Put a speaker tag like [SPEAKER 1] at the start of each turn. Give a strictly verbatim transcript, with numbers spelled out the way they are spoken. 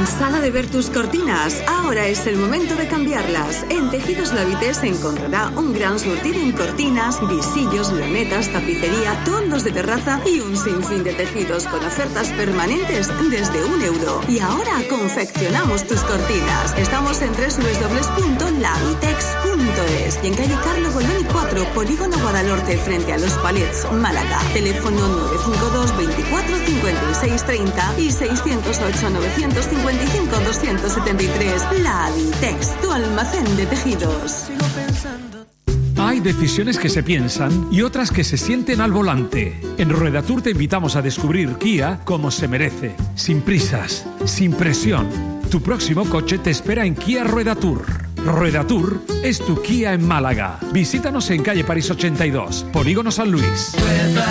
[SPEAKER 1] ¿Cansada de ver tus cortinas? Ahora es el momento de cambiarlas. En Tejidos Lavites encontrará un gran surtido en cortinas, visillos, lonetas, tapicería, toldos de terraza y un sinfín de tejidos con ofertas permanentes desde un euro. Y ahora confeccionamos tus cortinas. Estamos en doble u doble u doble u punto lavitex punto es y en calle Carlo Goldoni cuatro, Polígono Guadalhorce, frente a Los Palets, Málaga. Teléfono nueve cinco dos, veinticuatro, cincuenta y seis, treinta y seiscientos ocho, novecientos cincuenta y cinco, doscientos setenta y tres. Lavitex, tu almacén de tejidos.
[SPEAKER 2] Hay decisiones que se piensan y otras que se sienten al volante. En Rueda Tour te invitamos a descubrir Kia como se merece, sin prisas, sin presión. Tu próximo coche te espera en Kia Rueda Tour. Rueda Tour es tu Kia en Málaga. Visítanos en calle París ochenta y dos, Polígono San Luis.
[SPEAKER 3] Rueda